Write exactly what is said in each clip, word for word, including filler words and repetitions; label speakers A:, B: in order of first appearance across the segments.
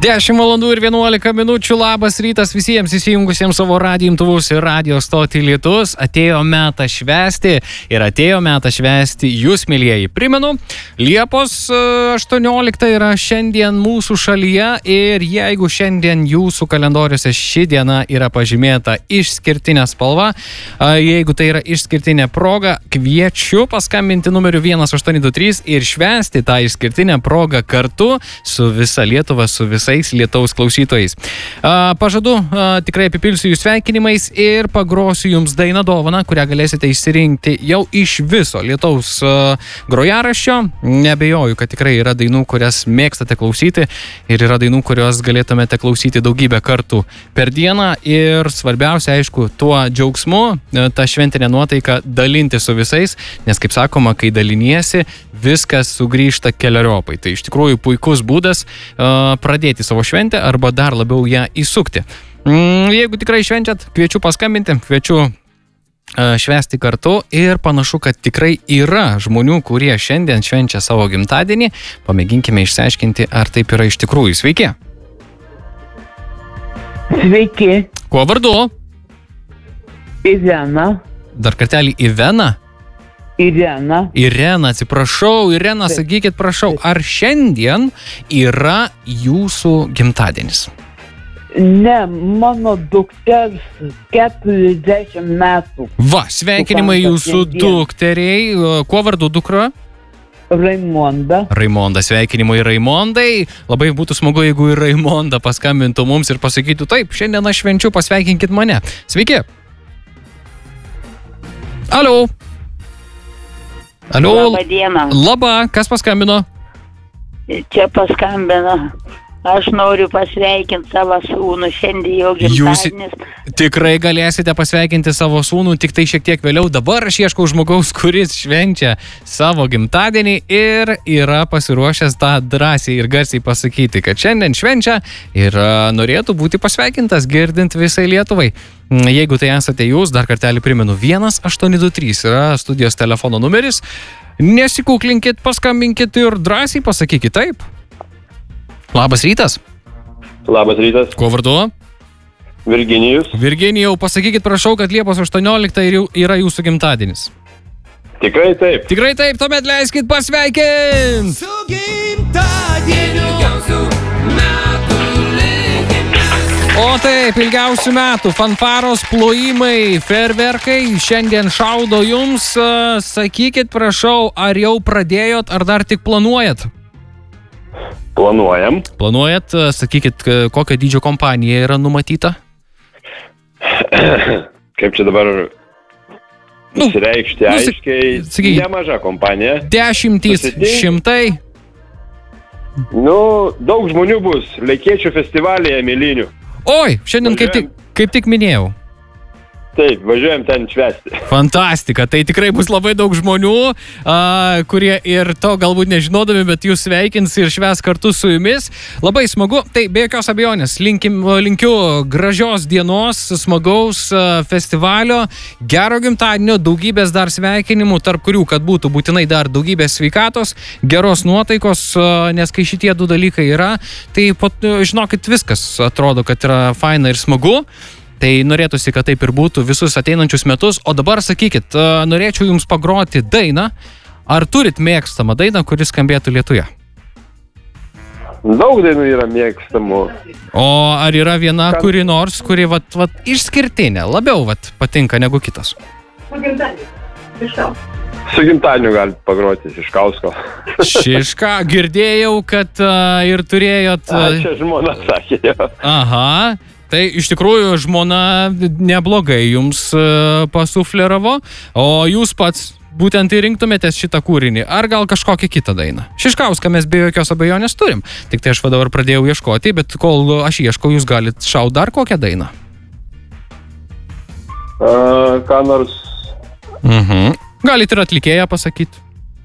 A: dešimt valandų ir vienuolika minučių. Labas rytas visiems įsijungusiems savo radijo imtuvus ir radio stotį Lietus. Atėjo metas švęsti ir atėjo metas švęsti jūs, mielieji. Primenu, Liepos aštuoniolikta yra šiandien mūsų šalyje ir jeigu šiandien jūsų kalendoriuose ši diena yra pažymėta išskirtinė spalva, jeigu tai yra išskirtinė proga, kviečiu paskambinti numeriu vienas aštuoni du trys ir švęsti tą išskirtinę progą kartu su visa Lietuva, su visais Lietaus klausytojais. Pažadu, tikrai apipilsiu jūs sveikinimais ir pagrosiu jums dainą dovaną, kurią galėsite išsirinkti jau iš viso Lietaus grojaraščio. Neabejoju, kad tikrai yra dainų, kurias mėgstate klausyti ir yra dainų, kurios galėtumėte klausyti daugybę kartų per dieną ir svarbiausia, aišku, tuo džiaugsmu, tą šventinę nuotaiką dalinti su visais, nes, kaip sakoma, kai daliniesi, viskas sugrįžta keleriopai. Tai iš tikrųjų puikus būdas uh, pradėti savo šventę arba dar labiau ją įsukti. Mm, jeigu tikrai švenčiat, kviečiu paskambinti, kviečiu uh, švęsti kartu ir panašu, kad tikrai yra žmonių, kurie šiandien švenčia savo gimtadienį. Pamėginkime išsiaiškinti, ar taip yra iš tikrųjų. Sveiki.
B: Sveiki.
A: Kuo vardu?
B: Irena.
A: Dar kartelį Ivena?
B: Irena.
A: Irena, atsiprašau. Irena, sakykit, prašau, ar šiandien yra jūsų gimtadienis?
B: Ne, mano dukters keturiasdešimt metų.
A: Va, sveikinimai jūsų dukteriai. Kuo vardu dukra?
B: Raimonda.
A: Raimonda, sveikinimai Raimondai. Labai būtų smagu, jeigu ir Raimonda paskambintų mums ir pasakytų, taip, šiandien aš švenčiu, pasveikinkit mane. Sveiki. Alio. Alio.
C: Labą dieną.
A: Labą, kas paskambino?
C: Čia paskambino. Aš noriu pasveikinti savo sūnų, šiandien jo gimtadienis.
A: Jūs tikrai galėsite pasveikinti savo sūnų, tik tai šiek tiek vėliau. Dabar aš ieškau žmogaus, kuris švenčia savo gimtadienį ir yra pasiruošęs tą drąsiai ir garsiai pasakyti, kad šiandien švenčia ir norėtų būti pasveikintas girdint visai Lietuvai. Jeigu tai esate jūs, dar kartelį primenu, vienas aštuoni du trys yra studijos telefono numeris. Nesikuklinkit, paskambinkit ir drąsiai pasakykit taip. Labas rytas.
D: Labas rytas.
A: Kuo vardu?
D: Virginijus.
A: Virginijau, pasakykit prašau, kad Liepos aštuoniolikta yra jūsų gimtadienis.
D: Tikrai taip.
A: Tikrai taip, tuomet leiskit pasveikinti.
E: Su gimtadieniu ilgiausių metų linkime.
A: O taip, ilgiausių metų. Fanfaros, plojimai, fejerverkai šiandien šaudo jums. Sakykit prašau, ar jau pradėjot, ar dar tik planuojat?
D: Planuojam.
A: Planuojat, sakykit, kokio dydžio kompanija yra numatyta?
D: Kaip čia dabar
A: Nu,
D: išreikšti
A: nu,
D: aiškiai,
A: sakykit,
D: nemaža kompanija.
A: Dešimtys,
D: Susitinka.
A: šimtai.
D: Nu, daug žmonių bus. Lekėčių festivalyje Mėlynių.
A: Oi, šiandien kaip tik, kaip tik minėjau.
D: Taip, važiuojam ten švęsti.
A: Fantastika, tai tikrai bus labai daug žmonių, a, kurie ir to galbūt nežinodami, bet jūs sveikins ir švęs kartu su jumis. Labai smagu, tai be jokios abejonės, linkim, linkiu gražios dienos, smagaus a, festivalio, gero gimtadienio, daugybės dar sveikinimų, tarp kurių, kad būtų būtinai dar daugybės sveikatos, geros nuotaikos, a, nes kai šitie du dalykai yra, tai pot, žinokit, viskas atrodo, kad yra faina ir smagu. Tai norėtųsi, kad taip ir būtų visus ateinančius metus. O dabar sakykit, norėčiau jums pagroti dainą. Ar turit mėgstamą dainą, kuris skambėtų Lietuje?
D: Daug dainų yra mėgstamų.
A: O ar yra viena, kuri nors, kuri vat, vat, išskirtinė, labiau vat, patinka negu kitas?
D: Su gimtadieniu galite pagroti Šiškausko.
A: Šiška, girdėjau, kad uh, ir turėjot... Uh...
D: A, čia žmona sakė. Jo.
A: Aha. Tai iš tikrųjų žmona neblogai jums uh, pasufleravo, o jūs pats būtent ir rinktumėtės šitą kūrinį, ar gal kažkokią kitą dainą. Šiškauską mes be jokios abejonės turim, tik tai aš va dabar pradėjau ieškoti, bet kol aš ieškau, jūs galit šaut dar kokią dainą.
D: A, ką nors...
A: Mhm. Galit ir atlikėją pasakyti.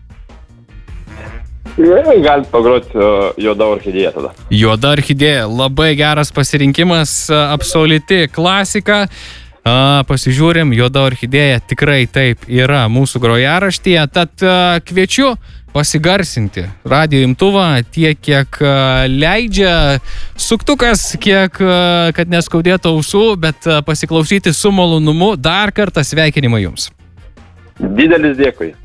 D: Galit pagroti uh, Juoda orchidėja tada.
A: Juoda orchidėja, labai geras pasirinkimas, absoliuti klasika. A, pasižiūrim, Juoda orchidėja tikrai taip yra mūsų grojaraštyje, tad a, kviečiu pasigarsinti radijo imtuvą tiek, kiek a, leidžia suktukas, kiek, a, kad neskaudėtų ausų, bet a, pasiklausyti su malonumu. Dar kartą sveikinimai jums.
D: Didelis dėkui.